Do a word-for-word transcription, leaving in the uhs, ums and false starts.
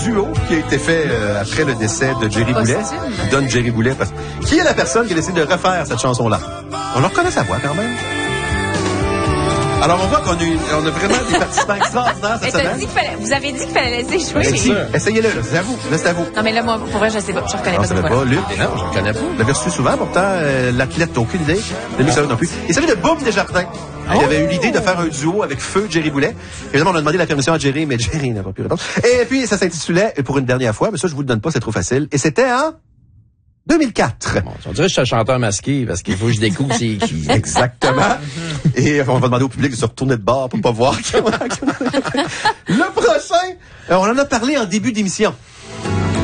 duo qui a été fait euh, après le décès de Jerry Boulet. Donne Jerry Boulet. Parce... Qui est la personne qui a décidé de refaire cette chanson-là? On leur reconnaît sa voix quand même. Alors, on voit qu'on a, eu, on a vraiment des participants extraordinaires cette semaine. Dit qu'il fallait, vous avez dit qu'il fallait laisser jouer. Ben, si, essayez-le, là, c'est à vous. Là, c'est à vous. Non, mais là, moi, pour vrai, je sais pas. Je reconnais non, pas ça ce va voix. pas. Luc? Non, je ne reconnais pas. Vous l'avez reçu souvent, pourtant, euh, l'athlète, t'as aucune idée. Le mixeur non plus. Il s'agit de Boum Desjardins. Oh! Il avait eu l'idée de faire un duo avec Feu Jerry Boulet. Évidemment, on a demandé la permission à Jerry, mais Jerry n'a pas pu répondre. Et puis, ça s'intitulait, pour une dernière fois, mais ça, je vous le donne pas, c'est trop facile. Et c'était en deux mille quatre. Bon, on dirait que je suis un chanteur masqué parce qu'il faut que je découvre c'est qui. Exactement. Et on va demander au public de se retourner de bord pour pas voir. Le prochain, on en a parlé en début d'émission.